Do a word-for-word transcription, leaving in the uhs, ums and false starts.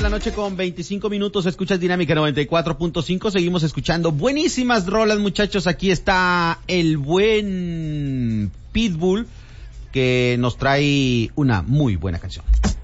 la noche con veinticinco minutos, escuchas Dinámica noventa y cuatro punto cinco, seguimos escuchando buenísimas rolas, muchachos. Aquí está el buen Pitbull que nos trae una muy buena canción.